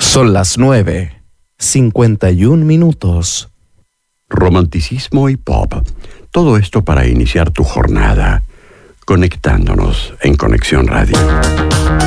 Son las 9:51. Romanticismo y pop. Todo esto para iniciar tu jornada, conectándonos en Conexión Radio.